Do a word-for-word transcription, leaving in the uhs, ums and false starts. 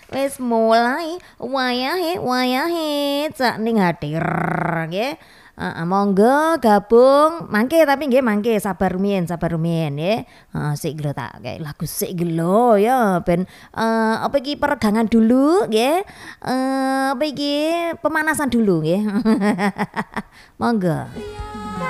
Wis mulai wayahe wayahe cak ning hadir nggih. Heeh, monggo gabung mangke tapi nggih mangke sabar rumiyin sabar rumiyin nggih. Heeh, sik lho tak kayak lagu sik lho ya ben eh, apa iki peregangan dulu nggih. Eh, apa iki pemanasan dulu nggih. Monggo.